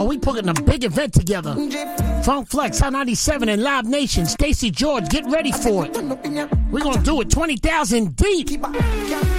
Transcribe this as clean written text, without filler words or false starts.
Oh, we putting a big event together. Funk Flex, Hot 97, and Live Nation. Stacey George, get ready for it. We're going to do it 20,000 deep.